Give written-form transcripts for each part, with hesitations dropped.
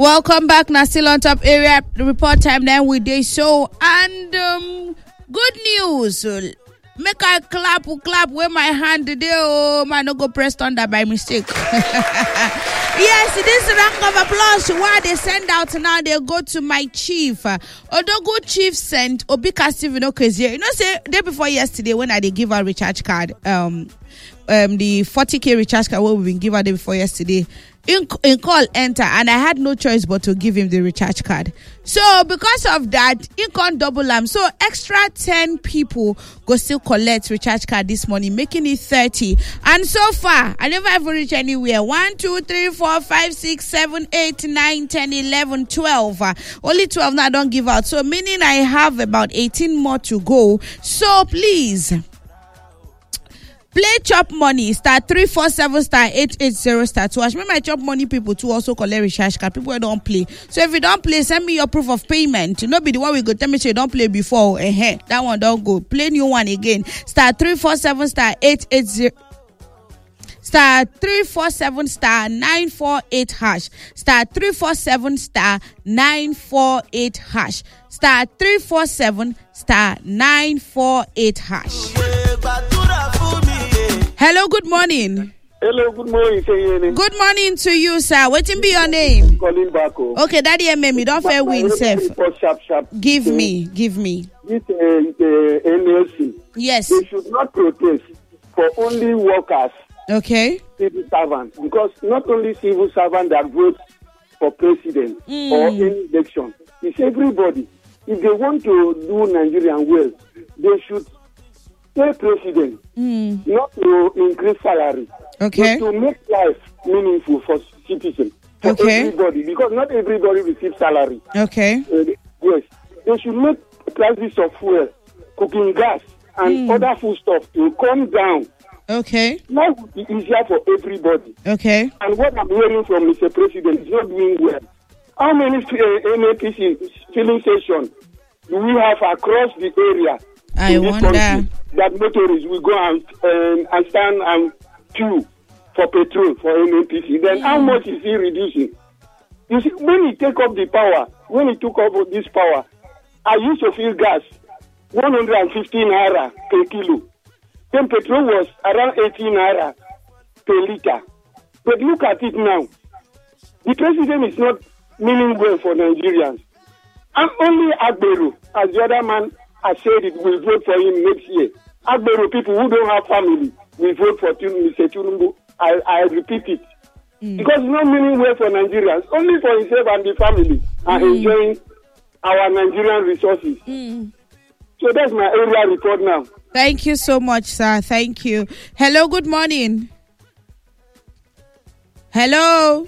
Welcome back. Now still on top area report time then we day so and good news. Make I clap where my hand today. Oh man, no go press thunder by mistake. Yes, this round of applause. Why they send out now? They go to my chief. Odogo chief sent Obika Steven Okezie. You know, say day before yesterday when I did give a recharge card, the 40k recharge card what we been given day before yesterday. In call enter and I had no choice but to give him the recharge card. So because of that, in con double am. So extra 10 people go still collect recharge card this morning, making it 30. And so far, I never ever reach anywhere. 1, 2, 3, 4, 5, 6, 7, 8, 9, 10, 11, 12. Only 12 now I don't give out. So meaning I have about 18 more to go. So please play chop money *347*880*2. Remember my chop money people to also collect recharge card. People who don't play. So if you don't play, send me your proof of payment. You know, be the one we go tell me say you don't play before. That one don't go. Play new one again. *347*880. *347*948 hash. *347*948 hash. *347*948 hash. Hello, good morning. Hello, good morning, Sayene. Good morning to you, sir. What be your name? Calling back. Okay, Daddy me don't fair win, sir. Give me. This NLC. Yes. They should not protest for only workers. Okay. Civil servants, because not only civil servants that vote for president or any election. It's everybody. If they want to do Nigerian well, they should pay president, not to increase salary, okay, but to make life meaningful for citizens, for everybody, because not everybody receives salary. Okay. Yes, they should make prices of fuel, cooking gas, and other foodstuff to come down. Okay. Life would be easier for everybody. Okay. And what I'm hearing from Mr. President is not doing well. How many NAPC filling stations do we have across the area? I wonder that motorists will go and stand and queue for petrol for NNPC. Then how much is he reducing? You see, when he took up this power, I used to fill gas 115 naira per kilo. Then petrol was around 18 naira per liter. But look at it now. The president is not meaning well for Nigerians. And only Agbero, as the other man has said, it will vote for him next year. Agbero people who don't have family will vote for Mr. Tinubu. I repeat it. Because it's not meaning well for Nigerians. Only for himself and the family are enjoying our Nigerian resources. So that's my area report now. Thank you so much, sir. Thank you. Hello, good morning. Hello.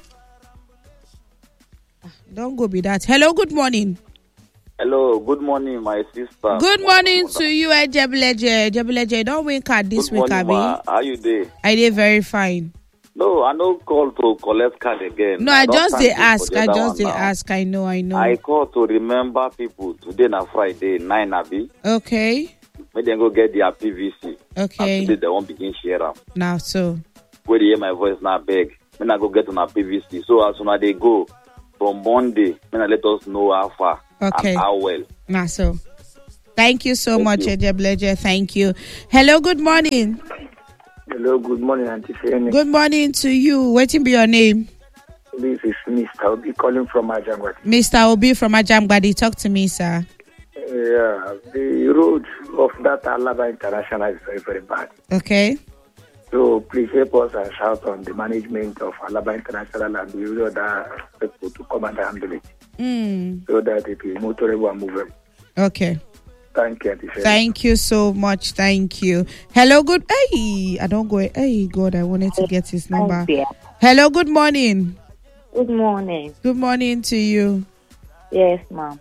Don't go be that. Hello, good morning. Hello, good morning, my sister. Good morning to you, Jebeleje. Jebeleje, don't win card this week, Abi. How you doing? I did very fine. No, I don't call to collect card again. No, I just they ask. I know. I call to remember people. Today na Friday, 9 Abi. Okay. May they go get their PVC. Okay. And today they won't begin share them. Now so. Where they hear my voice now beg. When I go get on a PVC. So as soon as they go from Monday, when I let us know how far. Okay. And how well. Now so. Thank you so much, Jebeleje. Thank you. Hello, good morning. Hello, good morning, Auntie Fene. Good morning to you. What be your name? This is Mr. Obi calling from Ajambadi. Mr. Obi from Ajambadi. Talk to me, sir. Yeah, the road of that Alaba International is very, very bad. Okay. So please help us and shout on the management of Alaba International and the other people to come and handle it. So that it will be motorable and movable. Okay. Thank you. Thank you so much. Thank you. Hello, good. Hey, I don't go. Hey, God, I wanted to get his number. Hello, good morning. Good morning. Good morning to you. Yes, ma'am.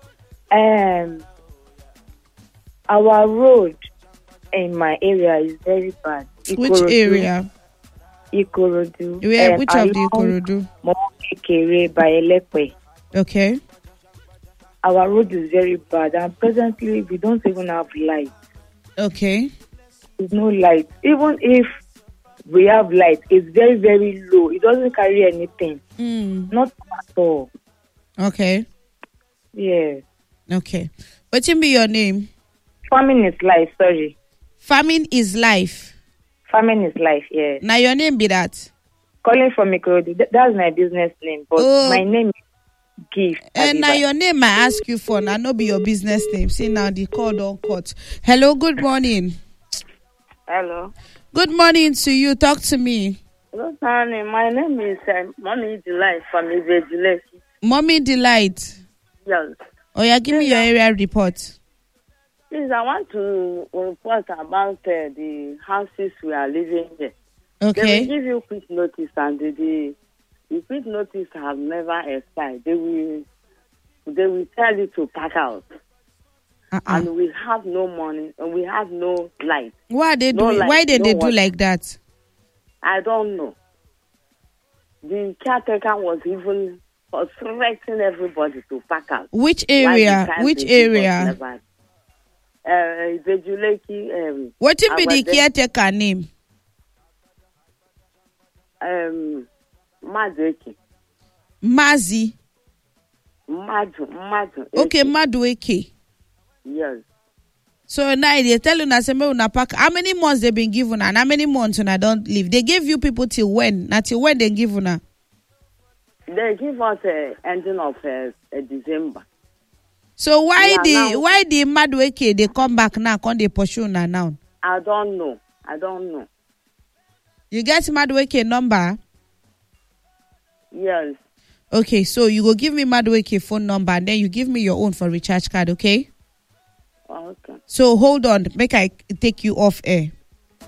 Our road in my area is very bad. Which area? Ikorodu. Which of the Ikorodu? Mokekere by Elepe. Okay. Our road is very bad, and presently we don't even have light. Okay. There's no light. Even if we have light, it's very, very low. It doesn't carry anything. Not at all. Okay. Yes. Okay. What will be your name? Farming is life, sorry. Farming is life. Farming is life, yes. Now your name be that? Calling from Mikrodi. That's my business name. But my name is Gift. And now your name I ask you for. Now no be your business name. See now the call don't cut. Hello, good morning. Hello. Good morning to you. Talk to me. Good morning. My name is Mommy Delight from Ivejulesi. Mommy Delight. Yes. Oh yeah, give me your area report. Please, I want to report about the houses we are living in. Okay. They will give you quick notice, and the quick notice have never expired. They will tell you to pack out. And we have no money, and we have no light. Why they do? Why did they do like that? I don't know. The caretaker was even threatening everybody to pack out. Which area? Which area? Ivejuleki. What will be the caretaker name? Madueke. Mazi. Madu. Okay, Madueke. Yes. So now they tell you say una pack. How many months they been given and how many months una don't leave? They gave you people till when? Not till when they give una? They give us ending of December. So why the Madueke they come back now? Can they pursue una now? I don't know. You get Madueke number? Yes. Okay, so you go give me Madueke phone number and then you give me your own for recharge card, okay? Okay. So hold on, make I take you off air.